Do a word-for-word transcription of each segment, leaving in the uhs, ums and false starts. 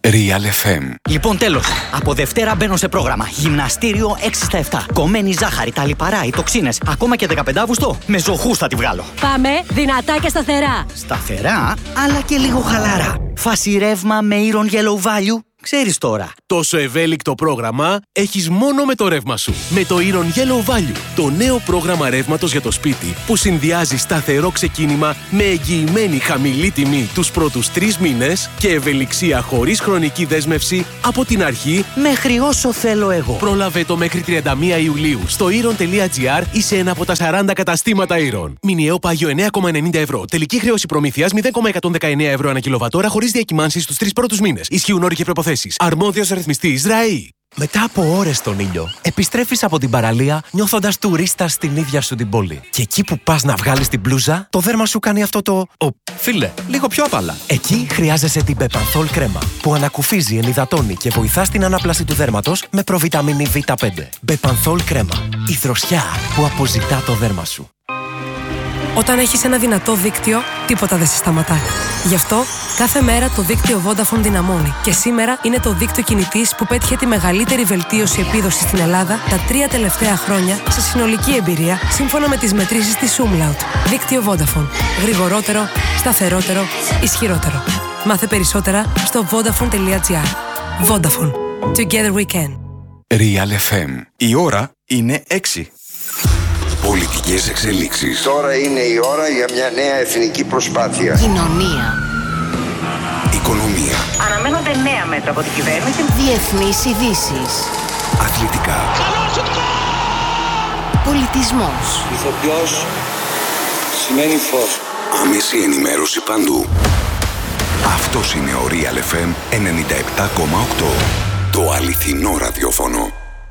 Real εφ εμ. Λοιπόν, τέλος. Από Δευτέρα μπαίνω σε πρόγραμμα. Γυμναστήριο έξι στα επτά. Κομμένη ζάχαρη, τα λιπαρά, οι τοξίνες. Ακόμα και δεκαπέντε Αυγούστου με ζωχούς θα τη βγάλω. Πάμε δυνατά και σταθερά. Σταθερά, αλλά και λίγο χαλαρά. Φάση ρεύμα με Iron Yellow Value. Ξέρεις τώρα. Τόσο ευέλικτο πρόγραμμα έχεις μόνο με το ρεύμα σου. Με το Iron Yellow Value, το νέο πρόγραμμα ρεύματος για το σπίτι που συνδυάζει σταθερό ξεκίνημα με εγγυημένη χαμηλή τιμή τους πρώτους τρεις μήνες και ευελιξία χωρίς χρονική δέσμευση από την αρχή μέχρι όσο θέλω εγώ. Πρόλαβε το μέχρι τριάντα μία Ιουλίου στο iron τελεία gr ή σε ένα από τα σαράντα καταστήματα Iron. Μηνιαίο πάγιο εννέα κόμμα ενενήντα ευρώ. Τελική χρέωση προμήθειας μηδέν κόμμα εκατόν δεκαεννέα ευρώ ανά κιλοβατόρα χωρίς διακυμάνσεις στους τρεις πρώτους μήνες. Ισχύουν όροι και προϋποθέσεις. Αρμόδιος ρυθμιστής ΡΑΗ. Μετά από ώρες στον ήλιο, επιστρέφεις από την παραλία νιώθοντας τουρίστα στην ίδια σου την πόλη. Και εκεί που πας να βγάλεις την μπλούζα, το δέρμα σου κάνει αυτό το «Ω, φίλε, λίγο πιο απαλά». Εκεί χρειάζεσαι την Bepanthol κρέμα, που ανακουφίζει, ενυδατώνει και βοηθά στην ανάπλαση του δέρματος με προβιταμίνη βι πέντε. Bepanthol κρέμα, η δροσιά που αποζητά το δέρμα σου. Όταν έχεις ένα δυνατό δίκτυο, τίποτα δεν σε σταματά. Γι' αυτό, κάθε μέρα το δίκτυο Vodafone δυναμώνει. Και σήμερα είναι το δίκτυο κινητής που πέτυχε τη μεγαλύτερη βελτίωση επίδοσης στην Ελλάδα τα τρία τελευταία χρόνια σε συνολική εμπειρία, σύμφωνα με τις μετρήσεις της Umlaut. Δίκτυο Vodafone. Γρηγορότερο, σταθερότερο, ισχυρότερο. Μάθε περισσότερα στο vodafone τελεία gr. Vodafone. Together we can. Real εφ εμ. Η ώρα είναι έξι. Πολιτικές εξελίξεις. Τώρα είναι η ώρα για μια νέα εθνική προσπάθεια. Κοινωνία. Οικονομία. Αναμένονται νέα μέτρα από την κυβέρνηση. Διεθνείς ειδήσεις. Αθλητικά. Πολιτισμός. Ηθοποιός σημαίνει φως. Άμεση ενημέρωση παντού. Αυτός είναι ο Real εφ εμ ενενήντα επτά κόμμα οκτώ. Το αληθινό ραδιόφωνο.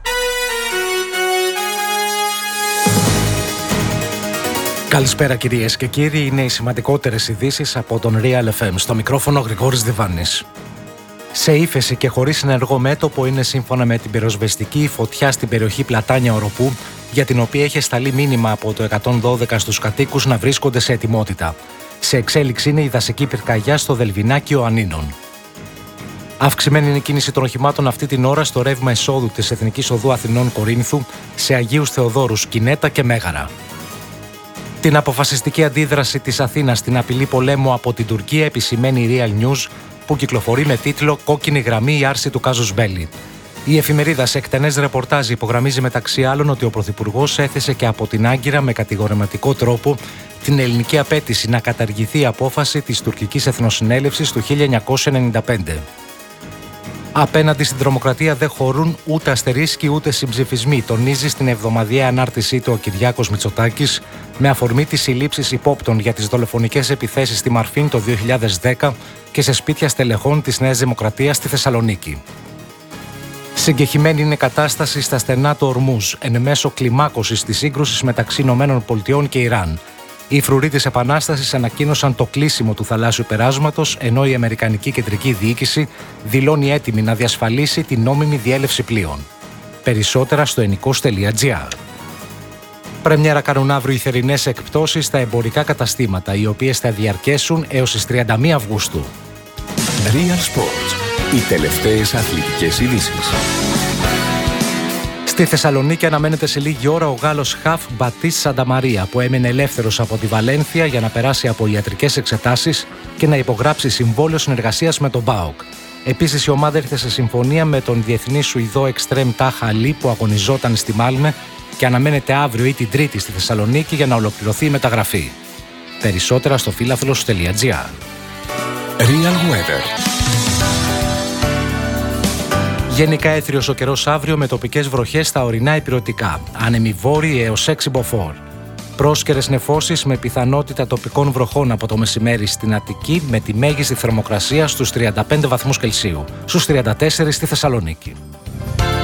Καλησπέρα κυρίες και κύριοι, είναι οι σημαντικότερες ειδήσεις από τον Real εφ εμ. Στο μικρόφωνο Γρηγόρης Διβάνης. Σε ύφεση και χωρίς ενεργό μέτωπο είναι σύμφωνα με την πυροσβεστική η φωτιά στην περιοχή Πλατάνια Οροπού, για την οποία έχει σταλεί μήνυμα από το εκατόν δώδεκα στους κατοίκους να βρίσκονται σε ετοιμότητα. Σε εξέλιξη είναι η δασική πυρκαγιά στο Δελβινάκι Ανίνων. Αυξημένη είναι η κίνηση των οχημάτων αυτή την ώρα στο ρεύμα εισόδου της Εθνικής Οδού Αθηνών Κορίνθου, σε Αγίους Θεοδόρους, Κινέτα και Μέγαρα. Την αποφασιστική αντίδραση της Αθήνας στην απειλή πολέμου από την Τουρκία επισημαίνει η Real News, που κυκλοφορεί με τίτλο «Κόκκινη γραμμή, η άρση του κάζους μπέλι». Η εφημερίδα σε εκτενές ρεπορτάζ υπογραμμίζει μεταξύ άλλων ότι ο Πρωθυπουργός έθεσε και από την Άγκυρα με κατηγορηματικό τρόπο την ελληνική απέτηση να καταργηθεί η απόφαση της τουρκικής εθνοσυνέλευσης του χίλια εννιακόσια ενενήντα πέντε. Απέναντι στην τρομοκρατία δεν χωρούν ούτε αστερίσκοι ούτε συμψηφισμοί, τονίζει στην εβδομαδιαία ανάρτησή του ο Κυριάκος Μητσοτάκης, με αφορμή τις συλλήψεις υπόπτων για τις δολοφονικές επιθέσεις στη Μαρφίν το δύο χιλιάδες δέκα και σε σπίτια στελεχών της Νέας Δημοκρατίας στη Θεσσαλονίκη. Συγκεχημένη είναι η κατάσταση στα στενά του Ορμούζ, εν μέσω κλιμάκωσης της σύγκρουσης μεταξύ ΗΠΑ και Ιράν. Οι φρουροί της Επανάστασης ανακοίνωσαν το κλείσιμο του θαλάσσιου περάσματος, ενώ η Αμερικανική Κεντρική Διοίκηση δηλώνει έτοιμη να διασφαλίσει την νόμιμη διέλευση πλοίων. Περισσότερα στο ενικός τελεία gr. Πρεμιέρα κάνουν αύριο οι θερινές εκπτώσεις στα εμπορικά καταστήματα, οι οποίες θα διαρκέσουν έως τις τριάντα μία Αυγούστου. Real Sports. Οι τελευταίες αθλητικές ειδήσεις. Στη Θεσσαλονίκη αναμένεται σε λίγη ώρα ο Γάλλος χαφ Μπατίς Σανταμαρία, που έμεινε ελεύθερος από τη Βαλένθια για να περάσει από ιατρικές εξετάσεις και να υπογράψει συμβόλαιο συνεργασίας με τον ΠΑΟΚ. Επίσης η ομάδα ήρθε σε συμφωνία με τον διεθνή Σουηδό Εκστρέμ Τάχα Αλή, που αγωνιζόταν στη Μάλμε και αναμένεται αύριο ή την Τρίτη στη Θεσσαλονίκη για να ολοκληρωθεί η μεταγραφή. Περισσότερα στο φύλαθλος τελεία gr. Real Weather. Γενικά έθριος ο καιρός αύριο με τοπικές βροχές στα ορεινά ηπειρωτικά. Άνεμοι βόρειοι έως έξι μποφόρ. Πρόσκαιρες νεφώσεις με πιθανότητα τοπικών βροχών από το μεσημέρι στην Αττική, με τη μέγιστη θερμοκρασία στους τριάντα πέντε βαθμούς Κελσίου, στους τριάντα τέσσερα στη Θεσσαλονίκη.